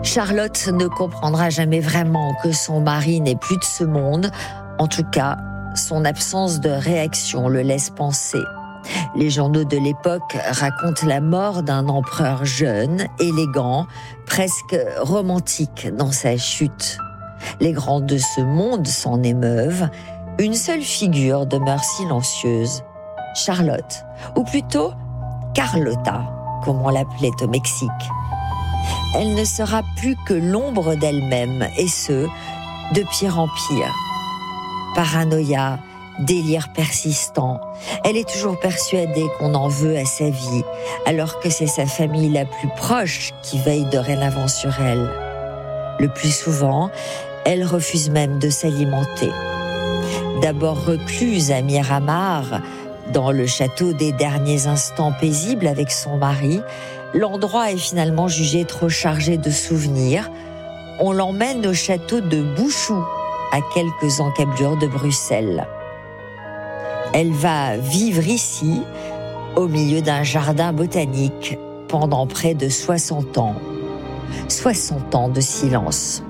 Charlotte ne comprendra jamais vraiment que son mari n'est plus de ce monde. En tout cas, son absence de réaction le laisse penser. Les journaux de l'époque racontent la mort d'un empereur jeune, élégant, presque romantique dans sa chute. Les grands de ce monde s'en émeuvent. Une seule figure demeure silencieuse, Charlotte, ou plutôt Carlota, comme on l'appelait au Mexique. Elle ne sera plus que l'ombre d'elle-même, et ce, de pire en pire. Paranoïa, délire persistant. Elle est toujours persuadée qu'on en veut à sa vie, alors que c'est sa famille la plus proche qui veille dorénavant sur elle. Le plus souvent, elle refuse même de s'alimenter. D'abord recluse à Miramar, dans le château des derniers instants paisibles avec son mari, l'endroit est finalement jugé trop chargé de souvenirs. On l'emmène au château de Bouchoux, à quelques encablures de Bruxelles. Elle va vivre ici, au milieu d'un jardin botanique, pendant près de 60 ans. 60 ans de silence.